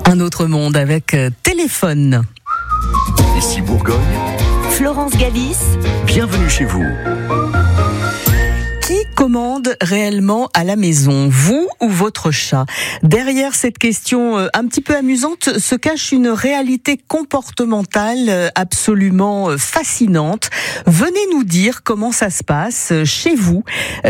Un autre monde avec téléphone. Ici Bourgogne, Florence Gavis. bienvenue chez vous. Qui commande réellement à la maison, vous ou votre chat? Derrière cette question un petit peu amusante se cache une réalité comportementale absolument fascinante. Venez nous dire comment ça se passe chez vous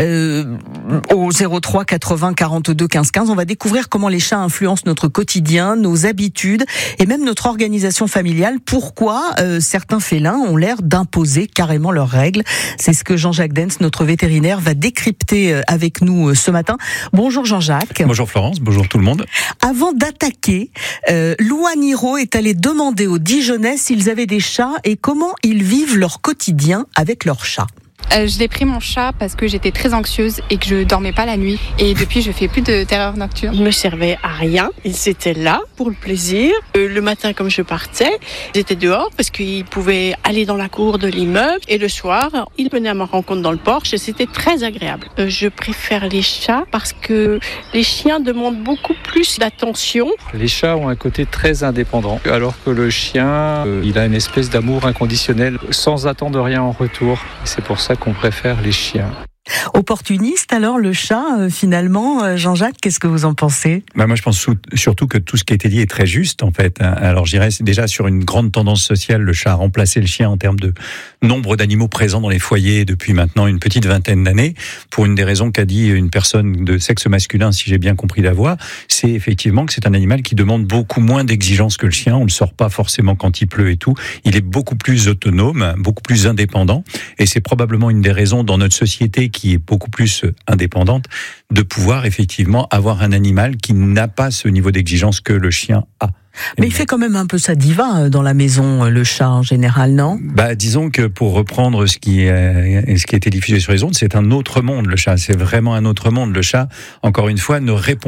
au 03 80 42 15 15. On va découvrir comment les chats influencent notre quotidien, nos habitudes et même notre organisation familiale. Pourquoi certains félins ont l'air d'imposer carrément leurs règles. C'est ce que Jean-Jacques Dens, notre vétérinaire, va décrypter avec nous ce matin. Bonjour Jean-Jacques. Bonjour Florence, bonjour tout le monde. Avant d'attaquer, Louan Niro est allé demander aux Dijonnais s'ils avaient des chats et comment ils vivent leur quotidien avec leurs chats. Je l'ai pris mon chat parce que j'étais très anxieuse et que je dormais pas la nuit. Et depuis, je fais plus de terreur nocturne. Il me servait à rien. Ils étaient là pour le plaisir. Le matin, comme je partais, ils étaient dehors parce qu'ils pouvaient aller dans la cour de l'immeuble. Et le soir, ils venaient à ma rencontre dans le porche et c'était très agréable. Je préfère les chats parce que les chiens demandent beaucoup plus d'attention. Les chats ont un côté très indépendant, alors que le chien, il a une espèce d'amour inconditionnel, sans attendre rien en retour. C'est pour ça qu'on préfère les chiens. Opportuniste alors le chat finalement, Jean-Jacques, qu'est-ce que vous en pensez? Moi je pense surtout que tout ce qui a été dit est très juste en fait. Alors je dirais c'est déjà sur une grande tendance sociale, le chat a remplacé le chien en termes de nombre d'animaux présents dans les foyers depuis maintenant une petite vingtaine d'années, pour une des raisons qu'a dit une personne de sexe masculin, si j'ai bien compris la voix, c'est effectivement que c'est un animal qui demande beaucoup moins d'exigences que le chien. On ne le sort pas forcément quand il pleut et tout, il est beaucoup plus autonome, beaucoup plus indépendant, et c'est probablement une des raisons dans notre société qui est beaucoup plus indépendante, de pouvoir effectivement avoir un animal qui n'a pas ce niveau d'exigence que le chien a. Mais il fait quand même un peu sa diva dans la maison, le chat en général, non? Disons que pour reprendre ce qui a été diffusé sur les ondes, c'est un autre monde, le chat. C'est vraiment un autre monde. Le chat, encore une fois, ne répond